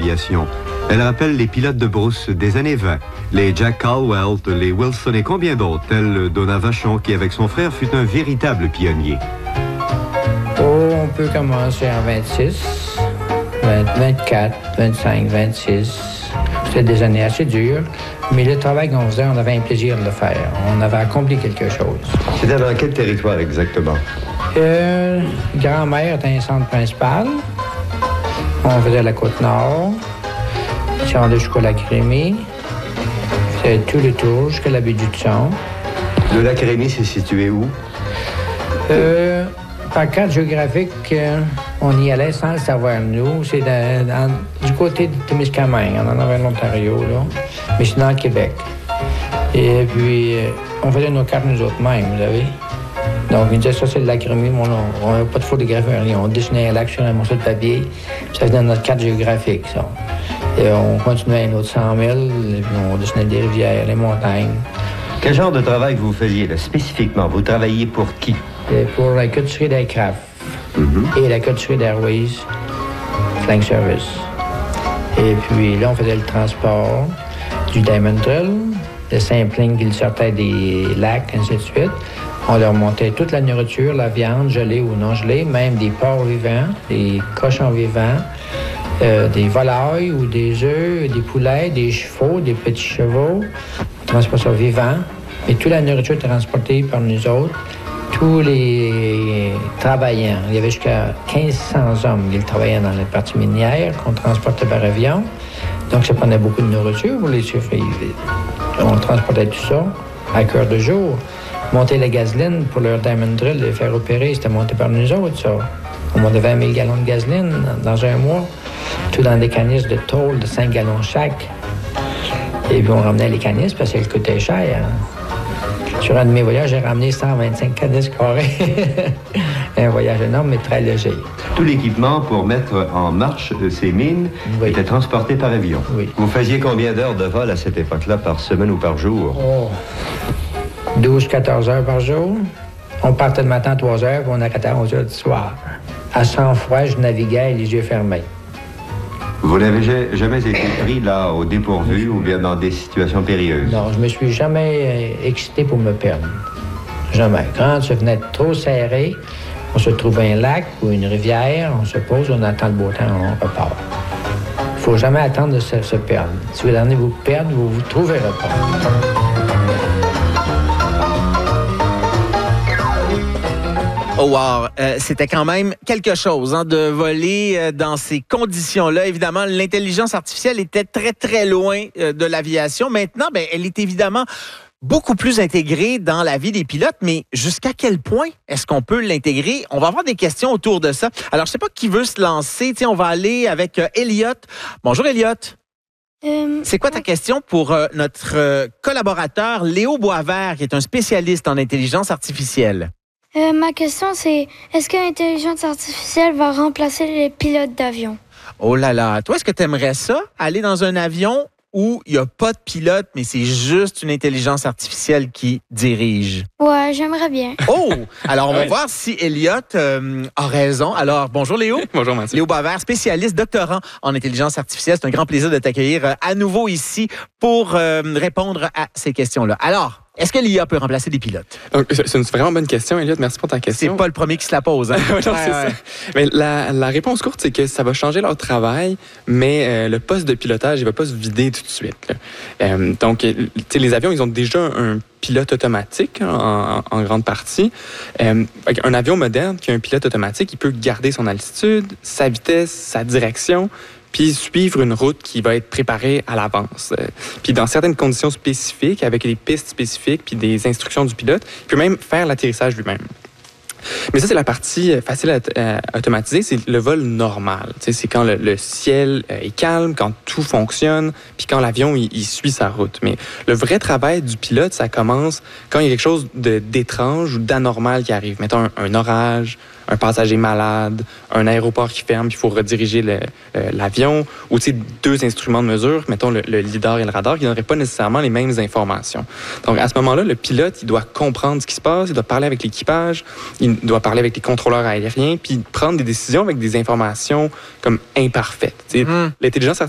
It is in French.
l'aviation. Elle rappelle les pilotes de brousse des années 20, les Jack Caldwell, les Wilson et combien d'autres, tels Donat Vachon qui, avec son frère, fut un véritable pionnier. On peut commencer en 26, 24, 25, 26. C'était des années assez dures, mais le travail qu'on faisait, on avait un plaisir de le faire. On avait accompli quelque chose. C'était dans quel territoire exactement? Grand-mère était un centre principal. On faisait la Côte-Nord. On allait jusqu'au lac Rémy. C'était tout le tour jusqu'à la baie du Tson. Le lac Rémy, c'est situé où? Par carte géographique, on y allait sans le savoir, nous. C'est du côté de Témiscamingue, en avait l'Ontario, là. Mais c'est dans le Québec. Et puis, on faisait nos cartes nous autres mêmes, vous savez. Donc, ils disaient, ça, c'est le lac Rémy, mais on n'avait pas de photographie, rien. On dessinait un lac sur un morceau de papier, puis ça faisait notre carte géographique, ça. Et on continuait un autre 100 000, et puis on dessinait des rivières, les montagnes. Quel genre de travail vous faisiez, là, spécifiquement? Vous travailliez pour qui? Pour la côtisserie d'Aircraft et la côtisserie d'Airways, Flying Service. Et puis là, on faisait le transport du Diamond Drill, le sampling qui sortait des lacs, ainsi de suite. On leur montait toute la nourriture, la viande, gelée ou non gelée, même des porcs vivants, des cochons vivants, des volailles ou des œufs, des poulets, des chevaux, des petits chevaux. On transportait ça vivant. Et toute la nourriture était transportée par nous autres. Tous les travaillants, il y avait jusqu'à 1500 hommes qui travaillaient dans les parties minières qu'on transportait par avion. Donc, ça prenait beaucoup de nourriture pour les survivre. On transportait tout ça à cœur de jour. Monter la gasoline pour leur Diamond Drill, les faire opérer, c'était monté par nous autres, ça. On montait 20 000 gallons de gasoline dans un mois, tout dans des canisses de tôle de 5 gallons chaque. Et puis, on ramenait les canisses parce qu'elles coûtaient cher. Sur un de mes voyages, j'ai ramené 125 canisses carrées. Un voyage énorme, mais très léger. Tout l'équipement pour mettre en marche ces mines était transporté par avion. Oui. Vous faisiez combien d'heures de vol à cette époque-là, par semaine ou par jour? 12-14 heures par jour. On partait le matin à 3 heures, puis on arrêtait à 11 heures du soir. À 100 fois, je naviguais les yeux fermés. Vous n'avez jamais été pris là au dépourvu ou bien dans des situations périlleuses? Non, je me suis jamais excité pour me perdre. Jamais. Quand ça venait trop serré, on se trouve un lac ou une rivière, on se pose, on attend le beau temps, on repart. Il ne faut jamais attendre de se perdre. Si vous allez vous perdre, vous ne vous trouverez pas. Oh wow, c'était quand même quelque chose de voler dans ces conditions-là. Évidemment, l'intelligence artificielle était très, très loin de l'aviation. Maintenant, elle est évidemment beaucoup plus intégrée dans la vie des pilotes, mais jusqu'à quel point est-ce qu'on peut l'intégrer? On va avoir des questions autour de ça. Alors, je ne sais pas qui veut se lancer. Tiens, on va aller avec Elliot. Bonjour, Elliot. C'est quoi ta question pour notre collaborateur Léo Boisvert, qui est un spécialiste en intelligence artificielle? Ma question, c'est est-ce que l'intelligence artificielle va remplacer les pilotes d'avion? Oh là là. Toi, est-ce que tu aimerais ça, aller dans un avion où il n'y a pas de pilote, mais c'est juste une intelligence artificielle qui dirige? Ouais, j'aimerais bien. Oh! Alors, on va voir si Elliot a raison. Alors, bonjour Léo. Bonjour Mathieu. Léo Boisvert, spécialiste, doctorant en intelligence artificielle. C'est un grand plaisir de t'accueillir à nouveau ici pour répondre à ces questions-là. Alors, est-ce que l'IA peut remplacer des pilotes? Donc, c'est une vraiment bonne question, Elliot. Merci pour ta question. C'est pas le premier qui se la pose. Hein? Non, c'est ça. Mais la réponse courte, c'est que ça va changer leur travail, mais le poste de pilotage, il va pas se vider tout de suite. Donc, les avions, ils ont déjà un pilote automatique en grande partie. Un avion moderne qui a un pilote automatique, il peut garder son altitude, sa vitesse, sa direction, puis suivre une route qui va être préparée à l'avance. Puis dans certaines conditions spécifiques, avec des pistes spécifiques, puis des instructions du pilote, il peut même faire l'atterrissage lui-même. Mais ça, c'est la partie facile à automatiser, c'est le vol normal. C'est quand le ciel est calme, quand tout fonctionne, puis quand l'avion, il suit sa route. Mais le vrai travail du pilote, ça commence quand il y a quelque chose d'étrange ou d'anormal qui arrive. Mettons un orage, un passager malade, un aéroport qui ferme, puis il faut rediriger l'avion, ou deux instruments de mesure, mettons le lidar et le radar, qui ne donneraient pas nécessairement les mêmes informations. Donc, à ce moment-là, le pilote, il doit comprendre ce qui se passe, il doit parler avec l'équipage, il doit parler avec les contrôleurs aériens, puis prendre des décisions avec des informations comme imparfaites. L'intelligence